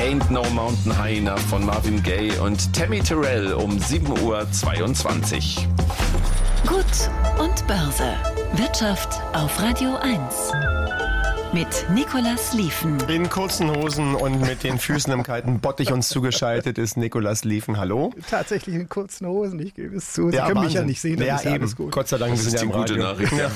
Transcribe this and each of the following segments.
Ain't No Mountain High Enough von Marvin Gaye und Tammy Terrell um 7:22 Uhr. Gut und Börse. Wirtschaft auf Radio 1. Mit Nicolas Lieven. In kurzen Hosen und mit den Füßen im kalten Bottich uns zugeschaltet ist Nicolas Lieven. Hallo. Tatsächlich in kurzen Hosen, ich gebe es zu. Sie Ja, können mich Wahnsinn. ja nicht sehen, das Ja, ist ja eben. alles gut. Gott sei Dank, wir Das sind ist ja die im gute Radio. Nachricht. Ja.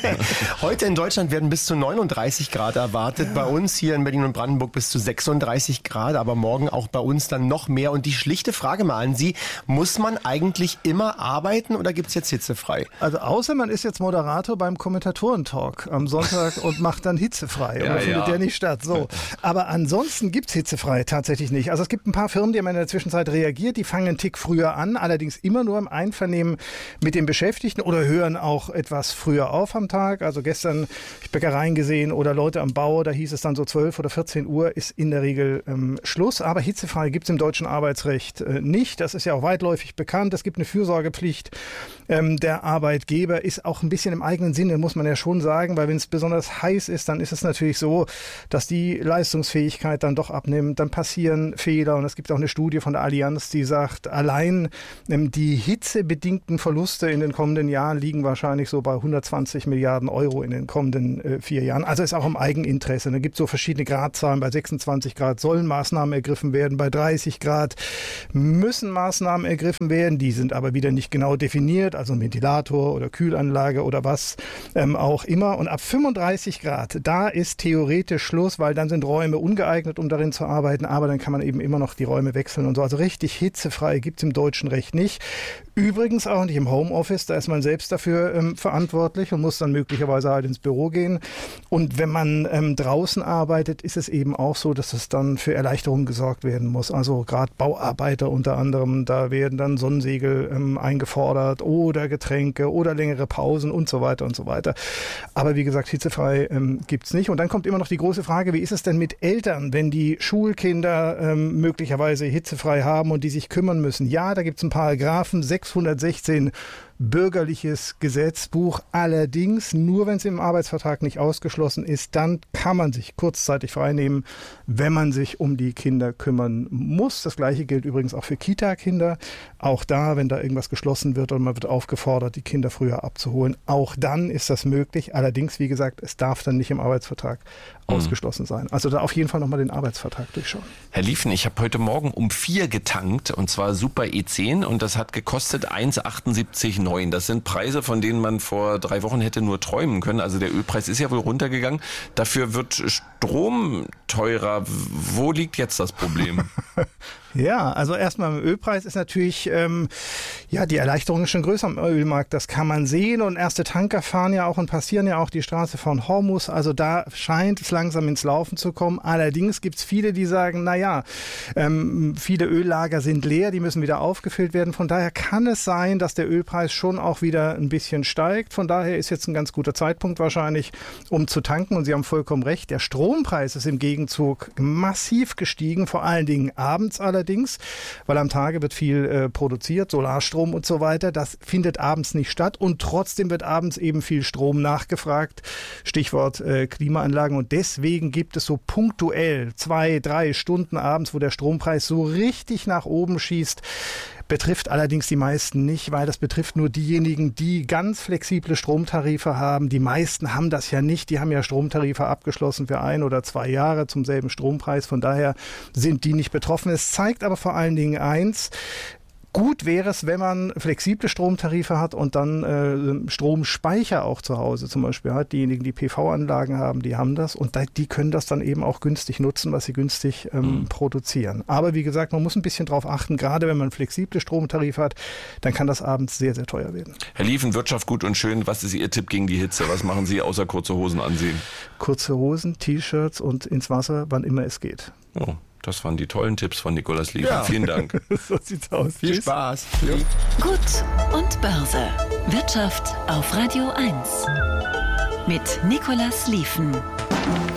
Heute in Deutschland werden bis zu 39 Grad erwartet. Bei uns hier in Berlin und Brandenburg bis zu 36 Grad. Aber morgen auch bei uns dann noch mehr. Und die schlichte Frage mal an Sie. Muss man eigentlich immer arbeiten oder gibt es jetzt hitzefrei? Also außer man ist jetzt Moderator beim Kommentatorentalk am Sonntag und macht dann hitzefrei. Ja, Oder findet ja. der nicht statt. So. Aber ansonsten gibt es hitzefrei tatsächlich nicht. Also es gibt ein paar Firmen, die haben in der Zwischenzeit reagiert. Die fangen einen Tick früher an. Allerdings immer nur im Einvernehmen mit den Beschäftigten oder hören auch etwas früher auf am Tag. Also gestern habe ich Bäckereien gesehen oder Leute am Bau. Da hieß es dann so 12 oder 14 Uhr ist in der Regel Schluss. Aber hitzefrei gibt es im deutschen Arbeitsrecht nicht. Das ist ja auch weitläufig bekannt. Es gibt eine Fürsorgepflicht. Der Arbeitgeber ist auch ein bisschen im eigenen Sinne, muss man ja schon sagen, weil wenn es besonders heiß ist, dann ist es natürlich so, dass die Leistungsfähigkeit dann doch abnimmt. Dann passieren Fehler und es gibt auch eine Studie von der Allianz, die sagt, allein die hitzebedingten Verluste in den kommenden Jahren liegen wahrscheinlich so bei 120 Milliarden Euro in den kommenden 4 Jahren. Also ist auch im Eigeninteresse. Da gibt es so verschiedene Gradzahlen. Bei 26 Grad sollen Maßnahmen ergriffen werden, bei 30 Grad müssen Maßnahmen ergriffen werden. Die sind aber wieder nicht genau definiert, also ein Ventilator oder Kühlanlage oder was auch immer. Und ab 35 Grad, da ist theoretisch Schluss, weil dann sind Räume ungeeignet, um darin zu arbeiten, aber dann kann man eben immer noch die Räume wechseln und so. Also richtig hitzefrei gibt es im deutschen Recht nicht. Übrigens auch nicht im Homeoffice, da ist man selbst dafür verantwortlich und muss dann möglicherweise halt ins Büro gehen. Und wenn man draußen arbeitet, ist es eben auch so, dass es dann für Erleichterungen gesorgt werden muss. Also gerade Bauarbeiter unter anderem, da werden dann Sonnensegel eingefordert oder Getränke oder längere Pausen und so weiter und so weiter. Aber wie gesagt, hitzefrei gibt's nicht. Und dann kommt immer noch die große Frage, wie ist es denn mit Eltern, wenn die Schulkinder möglicherweise hitzefrei haben und die sich kümmern müssen? Ja, da gibt's einen Paragraphen 616 bürgerliches Gesetzbuch. Allerdings, nur wenn es im Arbeitsvertrag nicht ausgeschlossen ist, dann kann man sich kurzzeitig freinehmen, wenn man sich um die Kinder kümmern muss. Das Gleiche gilt übrigens auch für Kita-Kinder. Auch da, wenn da irgendwas geschlossen wird und man wird aufgefordert, die Kinder früher abzuholen, auch dann ist das möglich. Allerdings, wie gesagt, es darf dann nicht im Arbeitsvertrag ausgeschlossen sein. Also da auf jeden Fall nochmal den Arbeitsvertrag durchschauen. Herr Lieven, ich habe heute Morgen um 4 getankt und zwar Super E10 und das hat gekostet 1,78,9. Das sind Preise, von denen man vor 3 Wochen hätte nur träumen können. Also der Ölpreis ist ja wohl runtergegangen. Dafür wird Strom teurer. Wo liegt jetzt das Problem? Ja, also erstmal im Ölpreis ist natürlich, die Erleichterung ist schon größer am Ölmarkt, das kann man sehen und erste Tanker fahren ja auch und passieren ja auch die Straße von Hormuz, also da scheint es langsam ins Laufen zu kommen. Allerdings gibt es viele, die sagen, viele Öllager sind leer, die müssen wieder aufgefüllt werden, von daher kann es sein, dass der Ölpreis schon auch wieder ein bisschen steigt, von daher ist jetzt ein ganz guter Zeitpunkt wahrscheinlich, um zu tanken und Sie haben vollkommen recht, der Strompreis ist im Gegenzug massiv gestiegen, vor allen Dingen abends allerdings, weil am Tage wird viel produziert, Solarstrom und so weiter. Das findet abends nicht statt und trotzdem wird abends eben viel Strom nachgefragt. Stichwort Klimaanlagen und deswegen gibt es so punktuell 2-3 Stunden abends, wo der Strompreis so richtig nach oben schießt. Betrifft allerdings die meisten nicht, weil das betrifft nur diejenigen, die ganz flexible Stromtarife haben. Die meisten haben das ja nicht. Die haben ja Stromtarife abgeschlossen für 1 oder 2 Jahre zum selben Strompreis. Von daher sind die nicht betroffen. Es zeigt aber vor allen Dingen eins: Gut wäre es, wenn man flexible Stromtarife hat und dann Stromspeicher auch zu Hause zum Beispiel hat. Diejenigen, die PV-Anlagen haben, die haben das und die können das dann eben auch günstig nutzen, was sie günstig produzieren. Aber wie gesagt, man muss ein bisschen drauf achten, gerade wenn man flexible Stromtarife hat, dann kann das abends sehr, sehr teuer werden. Herr Lieven, Wirtschaft gut und schön. Was ist Ihr Tipp gegen die Hitze? Was machen Sie außer kurze Hosen ansehen? Kurze Hosen, T-Shirts und ins Wasser, wann immer es geht. Oh. Das waren die tollen Tipps von Nicolas Lieven. Ja. Vielen Dank. So sieht's aus. Viel Spaß. Ja. Gut und Börse. Wirtschaft auf Radio 1. Mit Nicolas Lieven.